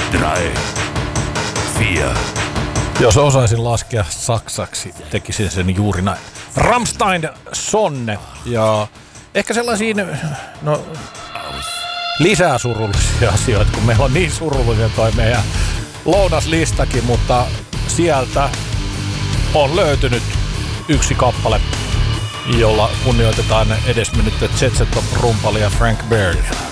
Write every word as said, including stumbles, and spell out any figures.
drei, vier. Jos osaisin laskea saksaksi, tekisin sen juuri näin. Rammstein, Sonne. Ja ehkä sellaisiin, no, lisää surullisia asioita, kun meillä on niin surullinen toi meidän lounaslistakin, mutta sieltä on löytynyt yksi kappale, jolla kunnioitetaan edesmennyttä Jet Set Top -rumpalia Frank Beardia.